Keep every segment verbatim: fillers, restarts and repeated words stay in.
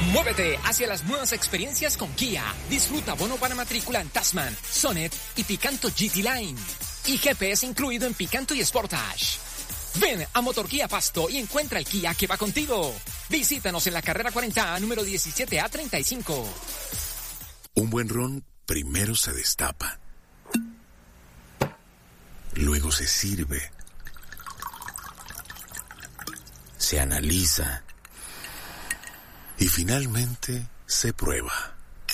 Muévete hacia las nuevas experiencias con Kia. Disfruta bono para matrícula en Tasman, Sonet y Picanto G T Line. Y G P S incluido en Picanto y Sportage. Ven a Motor Kia Pasto y encuentra el Kia que va contigo. Visítanos en la carrera cuarenta A número diecisiete A treinta y cinco. Un buen ron primero se destapa. Luego se sirve. Se analiza. Y finalmente se prueba.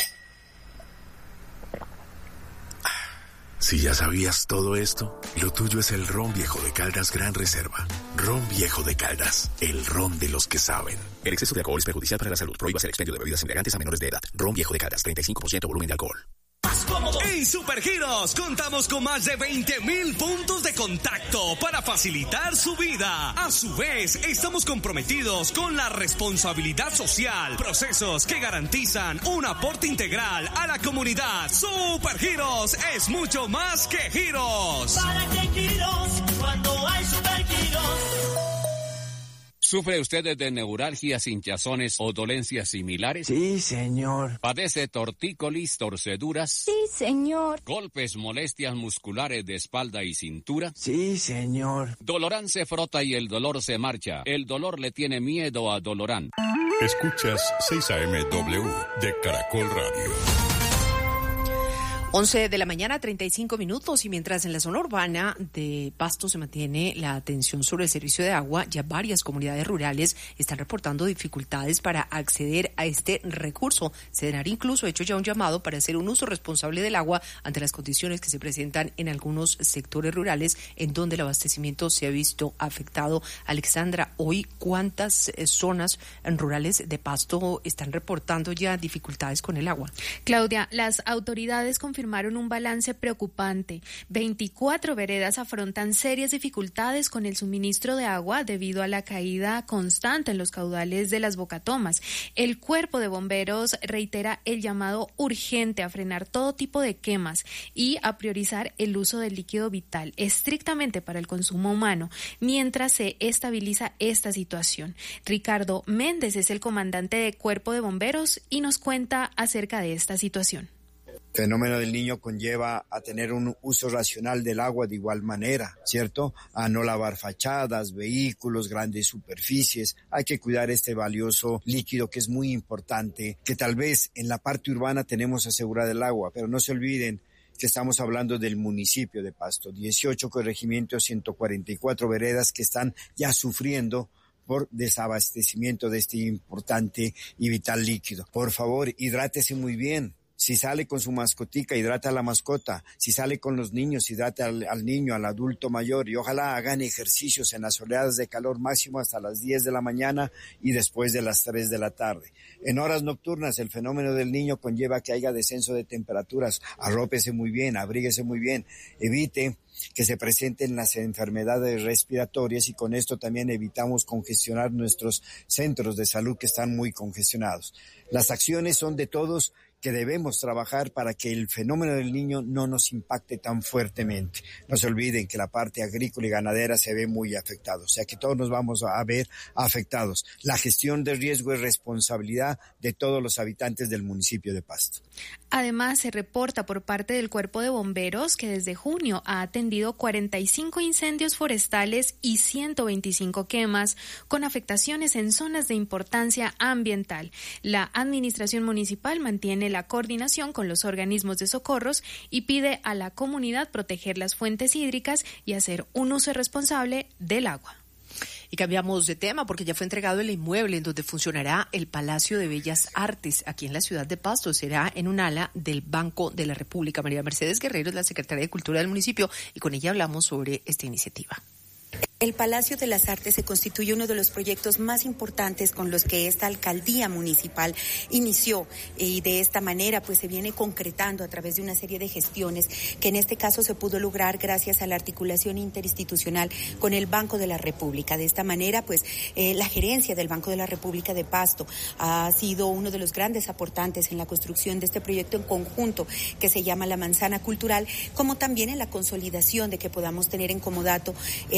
Si ya sabías todo esto, lo tuyo es el Ron Viejo de Caldas Gran Reserva. Ron Viejo de Caldas, el ron de los que saben. El exceso de alcohol es perjudicial para la salud. Prohíbase el expendio de bebidas embriagantes a menores de edad. Ron Viejo de Caldas, treinta y cinco por ciento volumen de alcohol. En Supergiros contamos con más de veinte mil puntos de contacto para facilitar su vida. A su vez, estamos comprometidos con la responsabilidad social, procesos que garantizan un aporte integral a la comunidad. Supergiros es mucho más que giros. ¿Para qué giros cuando hay Supergiros? ¿Sufre usted de neuralgias, hinchazones o dolencias similares? Sí, señor. ¿Padece tortícolis, torceduras? Sí, señor. ¿Golpes, molestias musculares de espalda y cintura? Sí, señor. Dolorán se frota y el dolor se marcha. El dolor le tiene miedo a Dolorán. Escuchas seis A M W de Caracol Radio. once de la mañana, treinta y cinco minutos, y mientras en la zona urbana de Pasto se mantiene la atención sobre el servicio de agua, ya varias comunidades rurales están reportando dificultades para acceder a este recurso. CEDENAR incluso ha hecho ya un llamado para hacer un uso responsable del agua ante las condiciones que se presentan en algunos sectores rurales en donde el abastecimiento se ha visto afectado. Alexandra, hoy, ¿cuántas eh, zonas rurales de Pasto están reportando ya dificultades con el agua? Claudia, las autoridades confirmaron un balance preocupante. veinticuatro veredas afrontan serias dificultades con el suministro de agua debido a la caída constante en los caudales de las bocatomas. El Cuerpo de Bomberos reitera el llamado urgente a frenar todo tipo de quemas y a priorizar el uso del líquido vital estrictamente para el consumo humano mientras se estabiliza esta situación. Ricardo Méndez es el comandante de Cuerpo de Bomberos y nos cuenta acerca de esta situación. El fenómeno del Niño conlleva a tener un uso racional del agua de igual manera, ¿cierto? A no lavar fachadas, vehículos, grandes superficies. Hay que cuidar este valioso líquido que es muy importante, que tal vez en la parte urbana tenemos asegurada el agua, pero no se olviden que estamos hablando del municipio de Pasto, dieciocho corregimientos, ciento cuarenta y cuatro veredas que están ya sufriendo por desabastecimiento de este importante y vital líquido. Por favor, hidrátese muy bien. Si sale con su mascotica, hidrata a la mascota. Si sale con los niños, hidrata al, al niño, al adulto mayor. Y ojalá hagan ejercicios en las oleadas de calor máximo hasta las diez de la mañana y después de las tres de la tarde. En horas nocturnas, el fenómeno del Niño conlleva que haya descenso de temperaturas. Arrópese muy bien, abríguese muy bien. Evite que se presenten las enfermedades respiratorias y con esto también evitamos congestionar nuestros centros de salud que están muy congestionados. Las acciones son de todos, que debemos trabajar para que el fenómeno del Niño no nos impacte tan fuertemente. No se olviden que la parte agrícola y ganadera se ve muy afectada, o sea que todos nos vamos a ver afectados. La gestión de riesgo es responsabilidad de todos los habitantes del municipio de Pasto. Además, se reporta por parte del Cuerpo de Bomberos que desde junio ha atendido cuarenta y cinco incendios forestales y ciento veinticinco quemas con afectaciones en zonas de importancia ambiental. La administración municipal mantiene la coordinación con los organismos de socorros y pide a la comunidad proteger las fuentes hídricas y hacer un uso responsable del agua. Y cambiamos de tema porque ya fue entregado el inmueble en donde funcionará el Palacio de Bellas Artes aquí en la ciudad de Pasto. Será en un ala del Banco de la República. María Mercedes Guerrero es la secretaria de Cultura del municipio y con ella hablamos sobre esta iniciativa. El Palacio de las Artes se constituye uno de los proyectos más importantes con los que esta alcaldía municipal inició y de esta manera pues se viene concretando a través de una serie de gestiones que en este caso se pudo lograr gracias a la articulación interinstitucional con el Banco de la República. De esta manera pues eh, la gerencia del Banco de la República de Pasto ha sido uno de los grandes aportantes en la construcción de este proyecto en conjunto que se llama La Manzana Cultural, como también en la consolidación de que podamos tener en comodato eh, alcaldía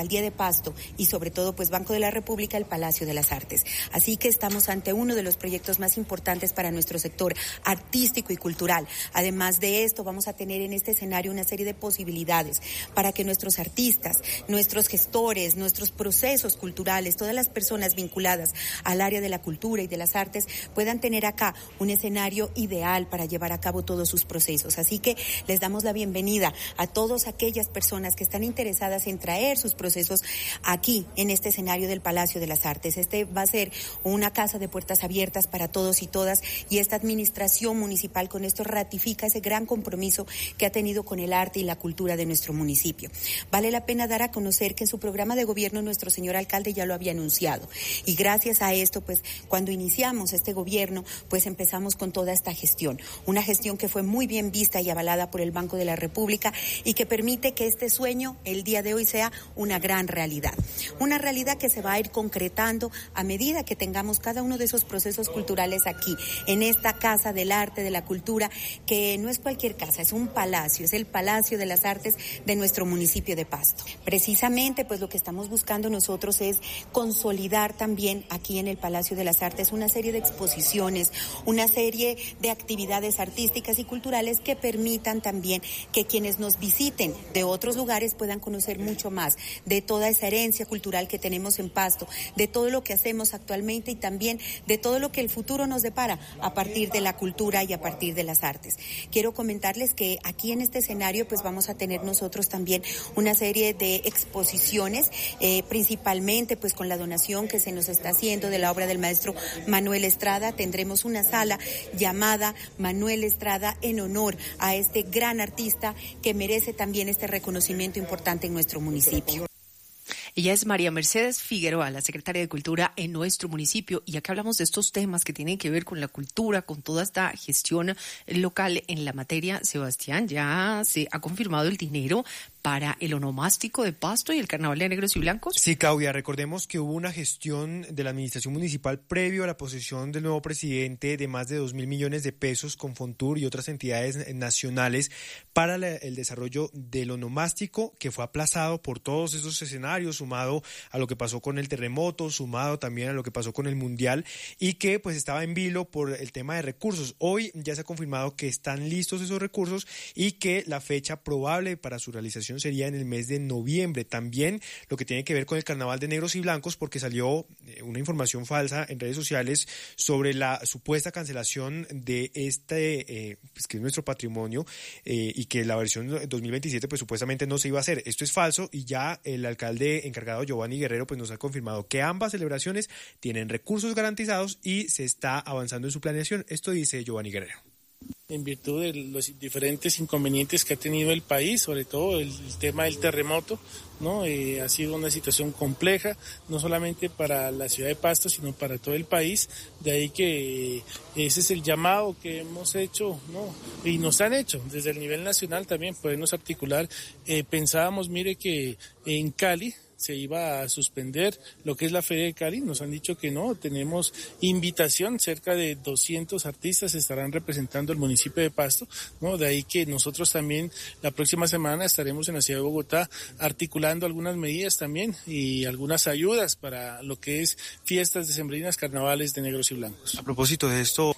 Alcaldía de Pasto y sobre todo pues Banco de la República, el Palacio de las Artes. Así que estamos ante uno de los proyectos más importantes para nuestro sector artístico y cultural. Además de esto, vamos a tener en este escenario una serie de posibilidades para que nuestros artistas, nuestros gestores, nuestros procesos culturales, todas las personas vinculadas al área de la cultura y de las artes puedan tener acá un escenario ideal para llevar a cabo todos sus procesos. Así que les damos la bienvenida a todas aquellas personas que están interesadas en traer sus procesos aquí en este escenario del Palacio de las Artes. Este va a ser una casa de puertas abiertas para todos y todas, y esta administración municipal con esto ratifica ese gran compromiso que ha tenido con el arte y la cultura de nuestro municipio. Vale la pena dar a conocer que en su programa de gobierno nuestro señor alcalde ya lo había anunciado, y gracias a esto, pues cuando iniciamos este gobierno, pues empezamos con toda esta gestión, una gestión que fue muy bien vista y avalada por el Banco de la República y que permite que este sueño el día de hoy sea una gran realidad, una realidad que se va a ir concretando a medida que tengamos cada uno de esos procesos culturales aquí, en esta Casa del Arte, de la Cultura, que no es cualquier casa, es un palacio, es el Palacio de las Artes de nuestro municipio de Pasto. Precisamente, pues lo que estamos buscando nosotros es consolidar también aquí en el Palacio de las Artes una serie de exposiciones, una serie de actividades artísticas y culturales que permitan también que quienes nos visiten de otros lugares puedan conocer mucho más de toda esa herencia cultural que tenemos en Pasto, de todo lo que hacemos actualmente y también de todo lo que el futuro nos depara a partir de la cultura y a partir de las artes. Quiero comentarles que aquí en este escenario pues vamos a tener nosotros también una serie de exposiciones, eh, principalmente pues con la donación que se nos está haciendo de la obra del maestro Manuel Estrada. Tendremos una sala llamada Manuel Estrada en honor a este gran artista que merece también este reconocimiento importante en nuestro municipio. Ella es María Mercedes Figueroa, la secretaria de Cultura en nuestro municipio. Y acá hablamos de estos temas que tienen que ver con la cultura, con toda esta gestión local en la materia. Sebastián, ya se ha confirmado el dinero para el onomástico de Pasto y el Carnaval de Negros y Blancos. Sí, Claudia, recordemos que hubo una gestión de la administración municipal previo a la posesión del nuevo presidente de más de dos mil millones de pesos con Fontur y otras entidades nacionales para la, el desarrollo del onomástico, que fue aplazado por todos esos escenarios, sumado a lo que pasó con el terremoto, sumado también a lo que pasó con el Mundial, y que pues estaba en vilo por el tema de recursos. Hoy ya se ha confirmado que están listos esos recursos y que la fecha probable para su realización sería en el mes de noviembre. También lo que tiene que ver con el Carnaval de Negros y Blancos, porque salió una información falsa en redes sociales sobre la supuesta cancelación de este, eh, pues que es nuestro patrimonio, eh, y que la versión dos mil veintisiete pues supuestamente no se iba a hacer. Esto es falso, y ya el alcalde encargado Giovanni Guerrero pues nos ha confirmado que ambas celebraciones tienen recursos garantizados y se está avanzando en su planeación. Esto dice Giovanni Guerrero. En virtud de los diferentes inconvenientes que ha tenido el país, sobre todo el, el tema del terremoto, ¿no? Eh, ha sido una situación compleja, no solamente para la ciudad de Pasto, sino para todo el país. De ahí que eh, ese es el llamado que hemos hecho, ¿no? Y nos han hecho desde el nivel nacional también podernos articular. Eh, pensábamos, mire, que en Cali se iba a suspender lo que es la Feria de Cali. Nos han dicho que no, tenemos invitación, cerca de doscientos artistas estarán representando el municipio de Pasto, ¿no? De ahí que nosotros también la próxima semana estaremos en la ciudad de Bogotá articulando algunas medidas también y algunas ayudas para lo que es fiestas decembrinas, carnavales de negros y blancos. A propósito de esto,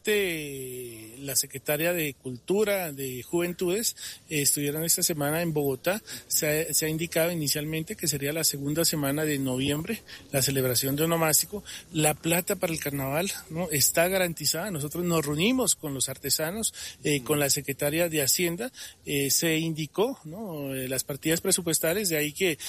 justamente la secretaria de Cultura, de Juventudes, eh, estuvieron esta semana en Bogotá. Se ha, se ha indicado inicialmente que sería la segunda semana de noviembre, la celebración de onomástico. La plata para el carnaval, ¿no?, está garantizada. Nosotros nos reunimos con los artesanos, eh, con la secretaria de Hacienda, eh, se indicó, ¿no?, eh, las partidas presupuestales, de ahí que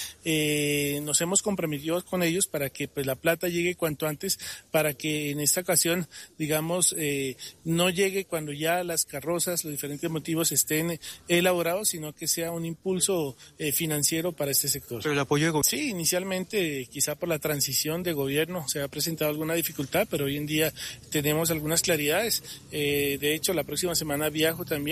eh, nos hemos comprometido con ellos para que pues la plata llegue cuanto antes, para que en esta ocasión, digamos, eh, no llegue cuando ya las carrozas, los diferentes motivos estén elaborados, sino que sea un impulso eh, financiero para este sector. Pero el apoyo de... Sí, inicialmente quizá por la transición de gobierno se ha presentado alguna dificultad, pero hoy en día tenemos algunas claridades. Eh, de hecho, la próxima semana viajo también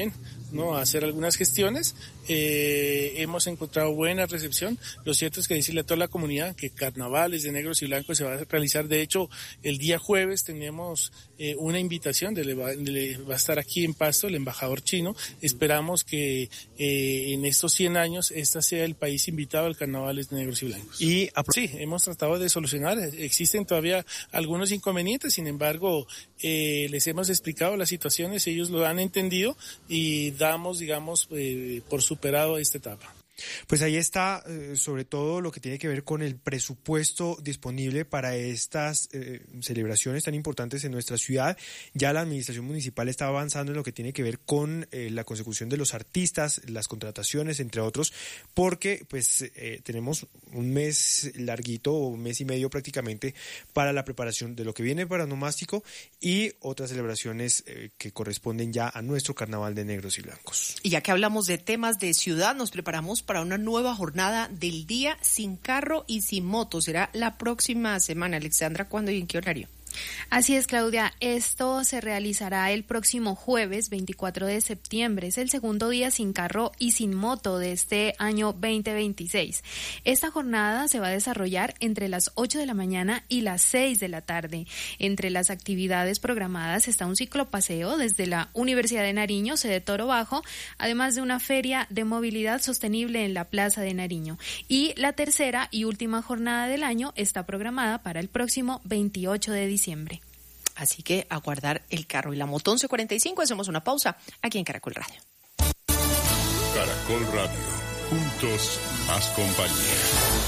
¿no?, a hacer algunas gestiones. Eh, hemos encontrado buena recepción. Lo cierto es que decirle a toda la comunidad que carnavales de negros y blancos se va a realizar. De hecho, el día jueves tenemos eh, una invitación, de, de, va a estar aquí en Pasto el embajador chino. Esperamos que eh, en estos cien años este sea el país invitado al carnavales de negros y blancos. Y sí, hemos tratado de solucionar. Existen todavía algunos inconvenientes, sin embargo, eh, les hemos explicado las situaciones, ellos lo han entendido y damos, digamos, eh, por superado esta etapa. Pues ahí está, eh, sobre todo lo que tiene que ver con el presupuesto disponible para estas eh, celebraciones tan importantes en nuestra ciudad. Ya la administración municipal está avanzando en lo que tiene que ver con eh, la consecución de los artistas, las contrataciones, entre otros, porque pues eh, tenemos un mes larguito, un mes y medio prácticamente, para la preparación de lo que viene para Nomástico y otras celebraciones eh, que corresponden ya a nuestro Carnaval de Negros y Blancos. Y ya que hablamos de temas de ciudad, nos preparamos para una nueva jornada del día sin carro y sin moto. Será la próxima semana. Alexandra, ¿cuándo y en qué horario? Así es, Claudia. Esto se realizará el próximo jueves veinticuatro de septiembre. Es el segundo día sin carro y sin moto de este año veinte veintiséis. Esta jornada se va a desarrollar entre las ocho de la mañana y las seis de la tarde. Entre las actividades programadas está un ciclopaseo desde la Universidad de Nariño, sede Toro Bajo, además de una feria de movilidad sostenible en la Plaza de Nariño. Y la tercera y última jornada del año está programada para el próximo veintiocho de diciembre. Así que a guardar el carro y la moto. once cuarenta y cinco, hacemos una pausa aquí en Caracol Radio. Caracol Radio, juntos más compañía.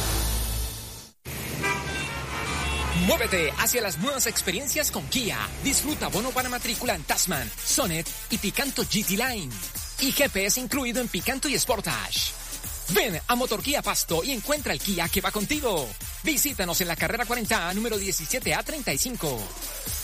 Muévete hacia las nuevas experiencias con Kia. Disfruta bono para matrícula en Tasman, Sonet y Picanto G T Line. Y G P S incluido en Picanto y Sportage. Ven a Motorquía Pasto y encuentra el Kia que va contigo. Visítanos en la carrera cuarenta A, número diecisiete A treinta y cinco.